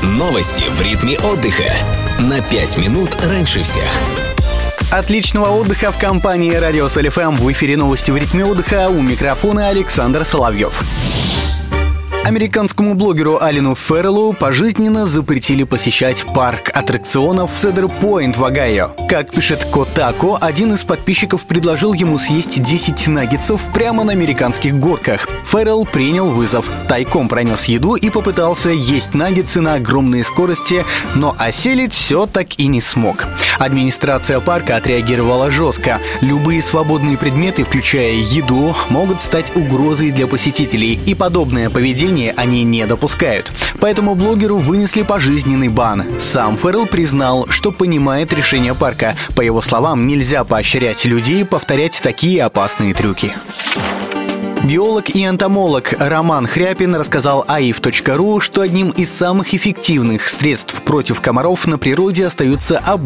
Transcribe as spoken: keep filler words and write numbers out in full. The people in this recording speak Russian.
Новости в ритме отдыха. На пять минут раньше всех. Отличного отдыха в компании Радио Соль эф эм. В эфире новости в ритме отдыха. У микрофона Александр Соловьев. Американскому блогеру Аллену Ферреллу пожизненно запретили посещать парк аттракционов Цедр-Пойнт в Огайо. Как пишет Котако, один из подписчиков предложил ему съесть десять наггетсов прямо на американских горках. Феррелл принял вызов, тайком пронес еду и попытался есть наггетсы на огромной скорости, но осилить все так и не смог. Администрация парка отреагировала жестко. Любые свободные предметы, включая еду, могут стать угрозой для посетителей, и подобное поведение они не допускают. Поэтому блогеру вынесли пожизненный бан. Сам Феррелл признал, что понимает решение парка. По его словам, нельзя поощрять людей повторять такие опасные трюки. Биолог и энтомолог Роман Хряпин рассказал аиф точка ру, что одним из самых эффективных средств против комаров на природе остаются обычные